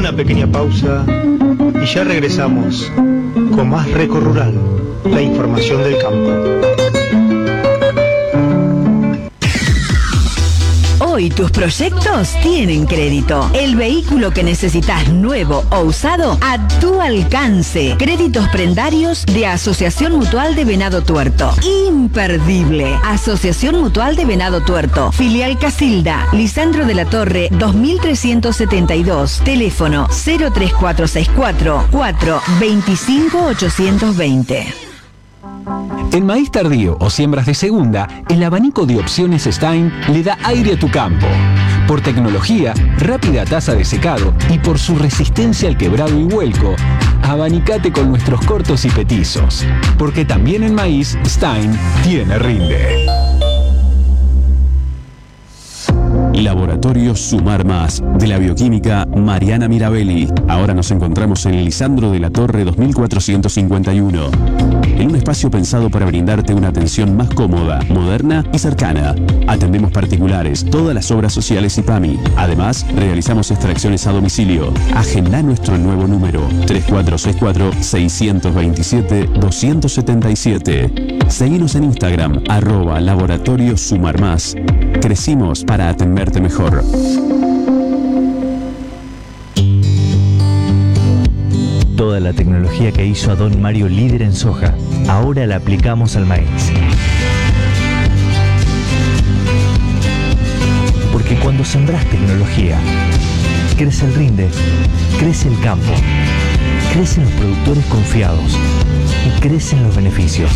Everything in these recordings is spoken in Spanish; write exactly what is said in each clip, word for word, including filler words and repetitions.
Una pequeña pausa y ya regresamos con más Reco Rural, la información del campo. Hoy tus proyectos tienen crédito. El vehículo que necesitas nuevo o usado a tu alcance. Créditos prendarios de Asociación Mutual de Venado Tuerto. Imperdible. Asociación Mutual de Venado Tuerto. Filial Casilda. Lisandro de la Torre dos mil trescientos setenta y dos. Teléfono cero tres cuatro seis cuatro, cuatro dos cinco, ocho dos cero. En maíz tardío o siembras de segunda, el abanico de opciones Stein le da aire a tu campo. Por tecnología, rápida tasa de secado y por su resistencia al quebrado y vuelco, abanicate con nuestros cortos y petizos. Porque también en maíz, Stein tiene rinde. Laboratorio Sumar Más, de la bioquímica Mariana Mirabelli. Ahora nos encontramos en Lisandro de la Torre dos mil cuatrocientos cincuenta y uno. En un espacio pensado para brindarte una atención más cómoda, moderna y cercana. Atendemos particulares, todas las obras sociales y P A M I. Además, realizamos extracciones a domicilio. Agenda nuestro nuevo número tres cuatro seis cuatro, seis dos siete, dos siete siete. Seguinos en Instagram, arroba Laboratorio Sumar Más. Crecimos para atenderte mejor. Toda la tecnología que hizo a Don Mario líder en soja, ahora la aplicamos al maíz. Porque cuando sembrás tecnología, crece el rinde, crece el campo, crecen los productores confiados y crecen los beneficios.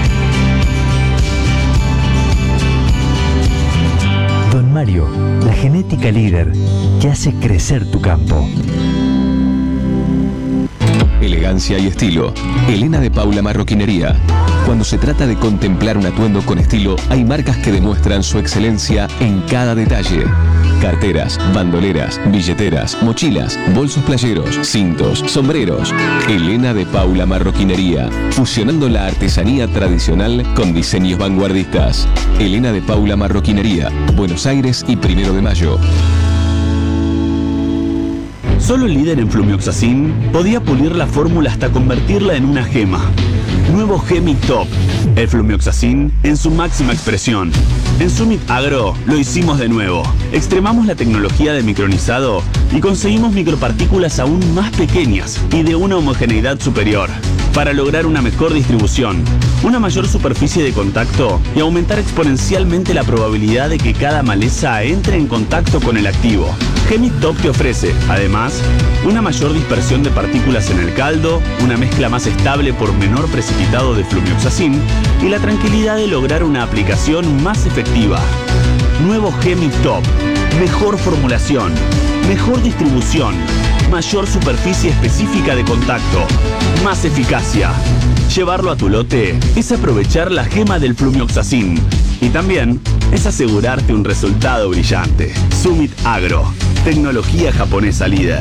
Don Mario, la genética líder que hace crecer tu campo. Elegancia y estilo. Elena de Paula Marroquinería. Cuando se trata de contemplar un atuendo con estilo, hay marcas que demuestran su excelencia en cada detalle. Carteras, bandoleras, billeteras, mochilas, bolsos playeros, cintos, sombreros. Elena de Paula Marroquinería, fusionando la artesanía tradicional con diseños vanguardistas. Elena de Paula Marroquinería, Buenos Aires y Primero de Mayo. Solo el líder en flumioxacin podía pulir la fórmula hasta convertirla en una gema. Nuevo Gemic Top, el flumioxacin en su máxima expresión. En Summit Agro lo hicimos de nuevo. Extremamos la tecnología de micronizado y conseguimos micropartículas aún más pequeñas y de una homogeneidad superior, para lograr una mejor distribución, una mayor superficie de contacto y aumentar exponencialmente la probabilidad de que cada maleza entre en contacto con el activo. Gemic Top te ofrece, además, una mayor dispersión de partículas en el caldo, una mezcla más estable por menor precipitado de flumioxacin y la tranquilidad de lograr una aplicación más efectiva. Nuevo Gemic Top, mejor formulación, mejor distribución, mayor superficie específica de contacto, más eficacia. Llevarlo a tu lote es aprovechar la gema del flumioxacin y también es asegurarte un resultado brillante. Summit Agro, tecnología japonesa líder.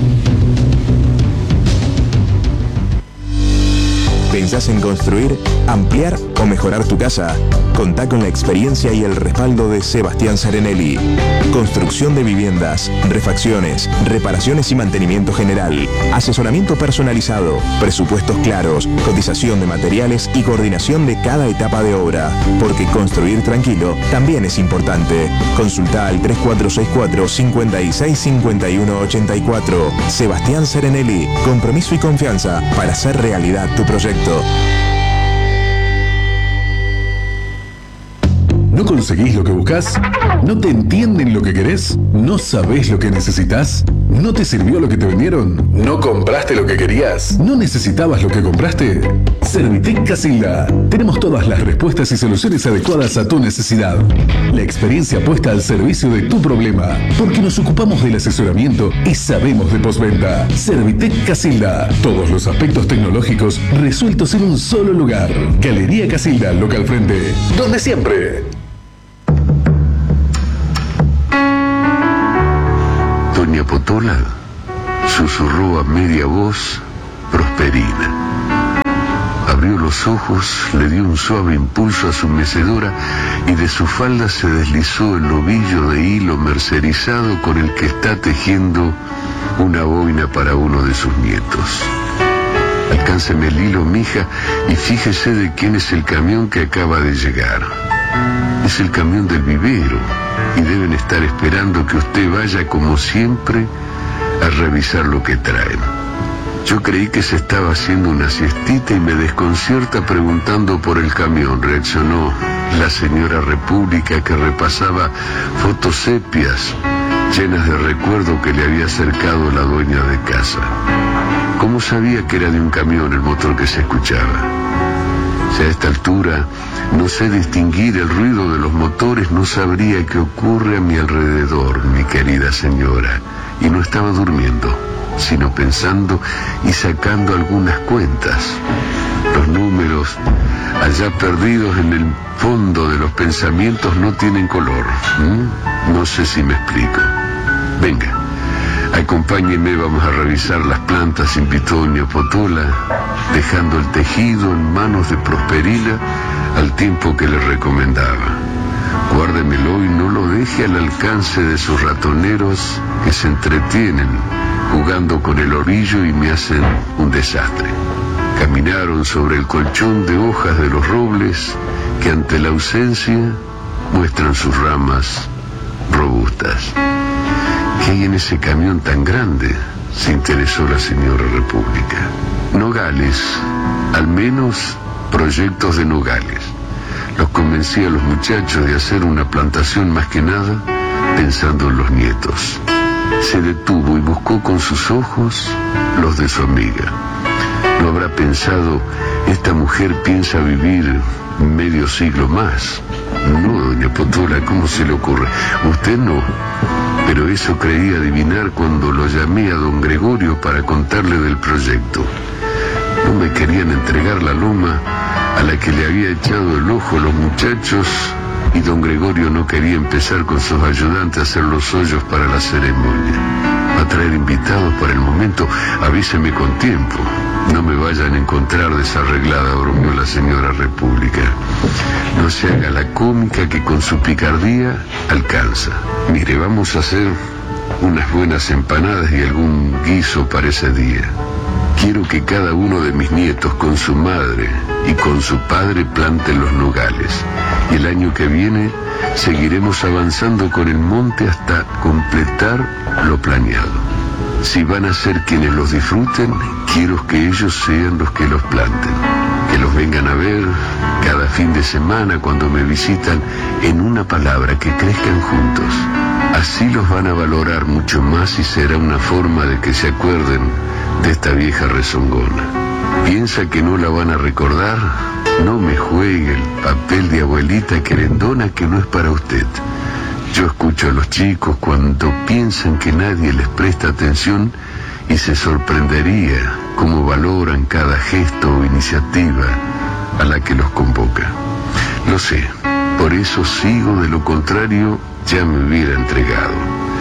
¿Pensás en construir, ampliar o mejorar tu casa? Contá con la experiencia y el respaldo de Sebastián Serenelli. Construcción de viviendas, refacciones, reparaciones y mantenimiento general, asesoramiento personalizado, presupuestos claros, cotización de materiales y coordinación de cada etapa de obra. Porque construir tranquilo también es importante. Consulta al tres cuatro seis cuatro, cinco seis cinco uno ocho cuatro. Sebastián Serenelli, compromiso y confianza para hacer realidad tu proyecto. ¿No conseguís lo que buscas? ¿No te entienden lo que querés? ¿No sabés lo que necesitas? ¿No te sirvió lo que te vendieron? ¿No compraste lo que querías? ¿No necesitabas lo que compraste? Servitec Casilda. Tenemos todas las respuestas y soluciones adecuadas a tu necesidad. La experiencia puesta al servicio de tu problema. Porque nos ocupamos del asesoramiento y sabemos de postventa. Servitec Casilda. Todos los aspectos tecnológicos resueltos en un solo lugar. Galería Casilda, local frente. Donde siempre. Doña Potola susurró a media voz Prosperina. Abrió los ojos, le dio un suave impulso a su mecedora y de su falda se deslizó el ovillo de hilo mercerizado con el que está tejiendo una boina para uno de sus nietos. Alcánceme el hilo, mija, y fíjese de quién es el camión que acaba de llegar. Es el camión del vivero, y deben estar esperando que usted vaya como siempre a revisar lo que traen. Yo creí que se estaba haciendo una siestita y me desconcierta preguntando por el camión, reaccionó la señora República, que repasaba fotos sepias llenas de recuerdo que le había acercado la dueña de casa. ¿Cómo sabía que era de un camión el motor que se escuchaba? Si a esta altura no sé distinguir el ruido de los motores, no sabría qué ocurre a mi alrededor, mi querida señora. Y no estaba durmiendo, sino pensando y sacando algunas cuentas. Los números, allá perdidos en el fondo de los pensamientos, no tienen color. ¿Mm? No sé si me explico. Venga, acompáñenme, vamos a revisar las plantas, invitó doña Potola, dejando el tejido en manos de Prosperina al tiempo que le recomendaba. Guárdemelo y no lo deje al alcance de sus ratoneros que se entretienen jugando con el orillo y me hacen un desastre. Caminaron sobre el colchón de hojas de los robles que ante la ausencia muestran sus ramas robustas. ¿Qué hay en ese camión tan grande?, se interesó la señora República. Nogales, al menos proyectos de nogales. Los convencí a los muchachos de hacer una plantación más que nada pensando en los nietos. Se detuvo y buscó con sus ojos los de su amiga. ¿No habrá pensado, esta mujer piensa vivir medio siglo más? No, doña Potola, ¿cómo se le ocurre? Usted no, pero eso creí adivinar cuando lo llamé a don Gregorio para contarle del proyecto. No me querían entregar la loma a la que le había echado el ojo los muchachos, y don Gregorio no quería empezar con sus ayudantes a hacer los hoyos para la ceremonia. Va a traer invitados para el momento, avíseme con tiempo. No me vayan a encontrar desarreglada, bromeó la señora República. No se haga la cómica que con su picardía alcanza. Mire, vamos a hacer unas buenas empanadas y algún guiso para ese día. Quiero que cada uno de mis nietos con su madre y con su padre planten los nogales. Y el año que viene seguiremos avanzando con el monte hasta completar lo planeado. Si van a ser quienes los disfruten, quiero que ellos sean los que los planten. Que los vengan a ver cada fin de semana cuando me visitan, en una palabra, que crezcan juntos. Así los van a valorar mucho más y será una forma de que se acuerden de esta vieja rezongona. ¿Piensa que no la van a recordar? No me juegue el papel de abuelita querendona, que no es para usted. Yo escucho a los chicos cuando piensan que nadie les presta atención y se sorprendería cómo valoran cada gesto o iniciativa a la que los convoca. Lo sé, por eso sigo, de lo contrario ya me hubiera entregado.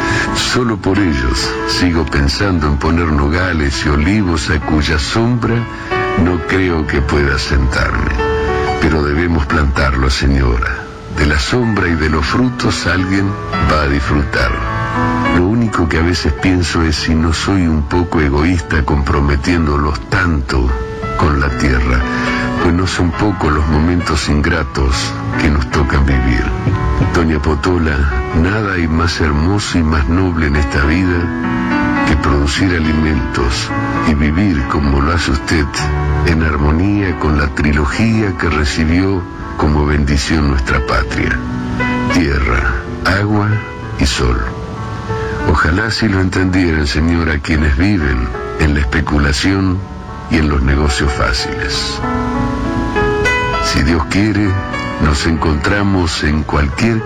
Solo por ellos sigo pensando en poner nogales y olivos a cuya sombra no creo que pueda sentarme. Pero debemos plantarlo, señora. De la sombra y de los frutos alguien va a disfrutar. Lo único que a veces pienso es si no soy un poco egoísta comprometiéndolos tanto con la tierra, pues no son pocos los momentos ingratos que nos tocan vivir. Doña Potola, nada hay más hermoso y más noble en esta vida que producir alimentos y vivir como lo hace usted, en armonía con la trilogía que recibió como bendición nuestra patria: tierra, agua y sol. Ojalá si lo entendieran, señora, quienes viven en la especulación y en los negocios fáciles. Si Dios quiere, nos encontramos en cualquier